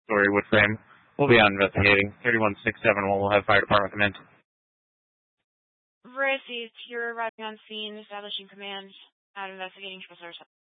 story wood frame. We'll be on investigating. 3167 we'll have fire department come in. Received. You're arriving on scene, establishing command, out investigating triple source.